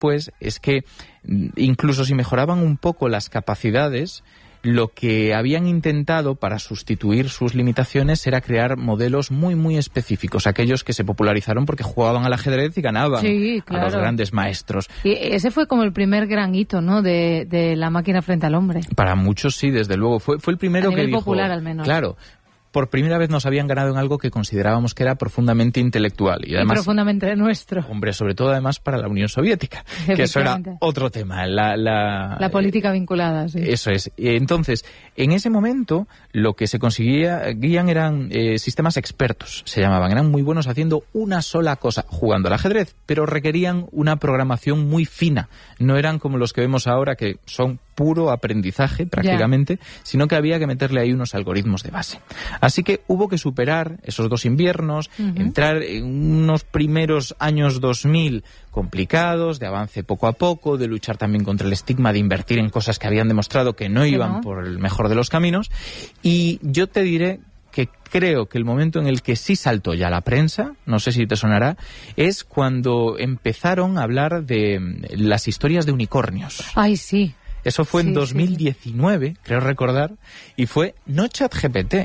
después es que incluso si mejoraban un poco las capacidades, lo que habían intentado para sustituir sus limitaciones era crear modelos muy, muy específicos, aquellos que se popularizaron porque jugaban al ajedrez y ganaban a los grandes maestros. Y ese fue como el primer gran hito, ¿no?, de la máquina frente al hombre. Para muchos sí, desde luego. Fue el primero que dijo... popular, al menos. Claro. Por primera vez nos habían ganado en algo que considerábamos que era profundamente intelectual. Y además, profundamente nuestro. Hombre, sobre todo además para la Unión Soviética, que eso era otro tema. La política vinculada, sí. Eso es. Entonces, en ese momento, lo que se conseguían eran sistemas expertos, se llamaban. Eran muy buenos haciendo una sola cosa, jugando al ajedrez, pero requerían una programación muy fina. No eran como los que vemos ahora, que son puro aprendizaje prácticamente, sino que había que meterle ahí unos algoritmos de base. Así que hubo que superar esos 2 inviernos, entrar en unos primeros años 2000 complicados, de avance poco a poco, de luchar también contra el estigma de invertir en cosas que habían demostrado que no iban por el mejor de los caminos. Y yo te diré que creo que el momento en el que sí saltó ya la prensa, no sé si te sonará, es cuando empezaron a hablar de las historias de unicornios. ¡Ay, sí! Eso fue en 2019, creo recordar, y fue no ChatGPT,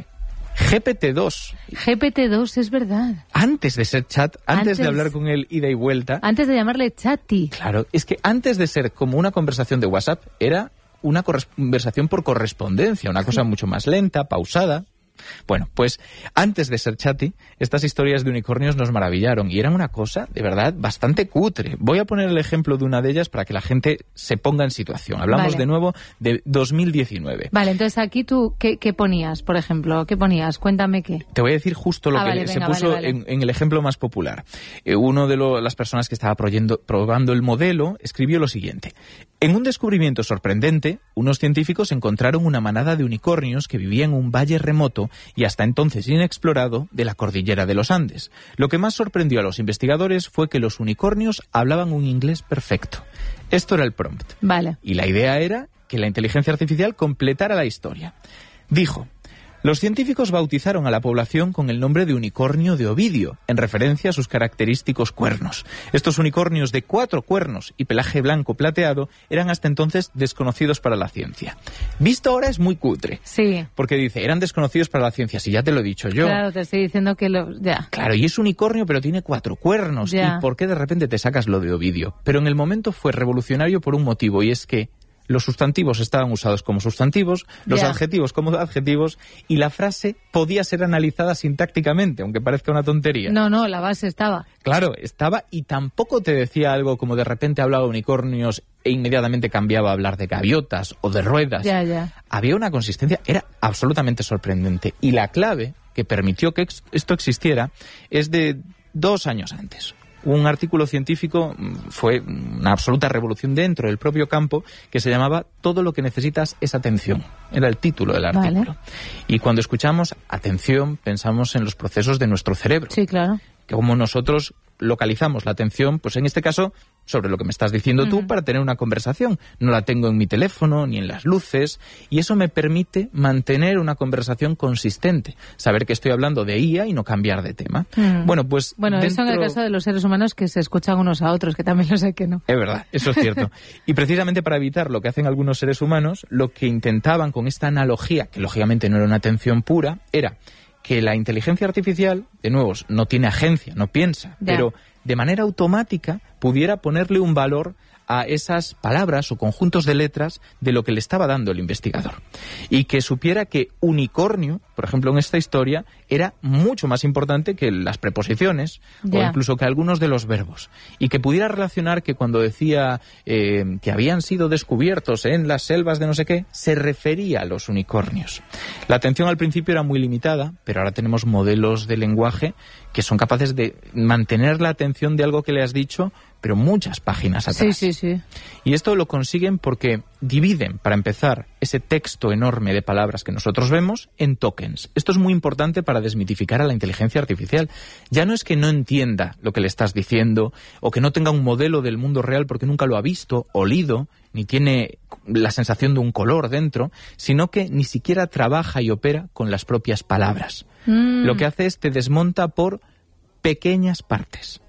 GPT-2. GPT-2, es verdad. Antes de ser chat, antes de hablar con él ida y vuelta. Antes de llamarle Chati. Claro, es que antes de ser como una conversación de WhatsApp, era una conversación por correspondencia, una cosa mucho más lenta, pausada. Bueno, pues antes de ser Chati, estas historias de unicornios nos maravillaron y eran una cosa, de verdad, bastante cutre. Voy a poner el ejemplo de una de ellas para que la gente se ponga en situación. Hablamos de nuevo de 2019. Vale, entonces aquí tú, ¿qué ponías, por ejemplo? ¿Qué ponías? Cuéntame qué. Te voy a decir justo lo que se puso en el ejemplo más popular. Uno de las personas que estaba probando el modelo escribió lo siguiente. En un descubrimiento sorprendente, unos científicos encontraron una manada de unicornios que vivía en un valle remoto y hasta entonces inexplorado de la cordillera de los Andes. Lo que más sorprendió a los investigadores fue que los unicornios hablaban un inglés perfecto. Esto era el prompt. Vale. Y la idea era que la inteligencia artificial completara la historia. Dijo: los científicos bautizaron a la población con el nombre de unicornio de Ovidio, en referencia a sus característicos cuernos. Estos unicornios de 4 cuernos y pelaje blanco plateado eran hasta entonces desconocidos para la ciencia. Visto ahora es muy cutre. Sí. Porque dice, eran desconocidos para la ciencia, si ya te lo he dicho yo. Claro, te estoy diciendo que ya. Claro, y es unicornio, pero tiene 4 cuernos. Ya. ¿Y por qué de repente te sacas lo de Ovidio? Pero en el momento fue revolucionario por un motivo, y es que los sustantivos estaban usados como sustantivos, los adjetivos como adjetivos, y la frase podía ser analizada sintácticamente, aunque parezca una tontería. No, la base estaba. Claro, estaba, y tampoco te decía algo como de repente hablaba de unicornios e inmediatamente cambiaba a hablar de gaviotas o de ruedas. Ya. Había una consistencia, era absolutamente sorprendente. Y la clave que permitió que esto existiera es de 2 años antes. Un artículo científico fue una absoluta revolución dentro del propio campo que se llamaba Todo lo que necesitas es atención. Era el título del artículo. Vale. Y cuando escuchamos atención, pensamos en los procesos de nuestro cerebro. Sí, claro. Que como nosotros localizamos la atención, pues en este caso, sobre lo que me estás diciendo tú, para tener una conversación. No la tengo en mi teléfono, ni en las luces, y eso me permite mantener una conversación consistente. Saber que estoy hablando de IA y no cambiar de tema. Bueno, eso en el caso de los seres humanos que se escuchan unos a otros, que también lo sé que no. Es verdad, eso es cierto. Y precisamente para evitar lo que hacen algunos seres humanos, lo que intentaban con esta analogía, que lógicamente no era una atención pura, era que la inteligencia artificial, de nuevo, no tiene agencia, no piensa, pero de manera automática pudiera ponerle un valor a esas palabras o conjuntos de letras de lo que le estaba dando el investigador. Y que supiera que unicornio, por ejemplo, en esta historia, era mucho más importante que las preposiciones o incluso que algunos de los verbos. Y que pudiera relacionar que cuando decía que habían sido descubiertos en las selvas de no sé qué, se refería a los unicornios. La atención al principio era muy limitada, pero ahora tenemos modelos de lenguaje que son capaces de mantener la atención de algo que le has dicho, pero muchas páginas atrás. Sí. Y esto lo consiguen porque dividen, para empezar, ese texto enorme de palabras que nosotros vemos en tokens. Esto es muy importante para desmitificar a la inteligencia artificial. Ya no es que no entienda lo que le estás diciendo o que no tenga un modelo del mundo real porque nunca lo ha visto, olido, ni tiene la sensación de un color dentro, sino que ni siquiera trabaja y opera con las propias palabras. Lo que hace es te desmonta por pequeñas partes.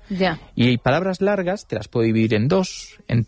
Ya. Y palabras largas te las puedo dividir en dos, en